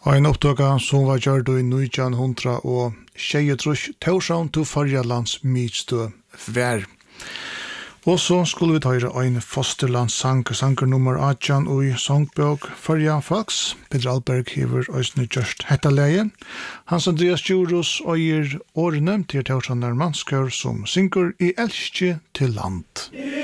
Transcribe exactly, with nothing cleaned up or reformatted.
Ein opptøka som var gjørt i nitjan hundra og tjeitrus Tórshavn til Førjalands midstø vær. Og så skulle vi ta ein fosterlandssang, sanger nummer eighteen og i songbøk Førja Folks. Peter Alberg hever òsne gjørst hetta leie. Hans Andreas Djurus og gir årene til Tórshavnar mannskør som synger i elskje til land.